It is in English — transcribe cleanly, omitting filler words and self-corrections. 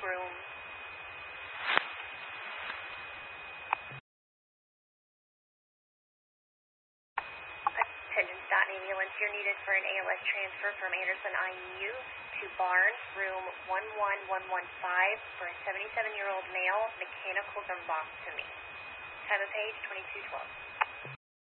room. Attention Staten ambulance, you're needed for an ALS transfer from Anderson IU to Barnes, room 11115 for a 77-year-old male, mechanical thrombectomy. Time of page 2212.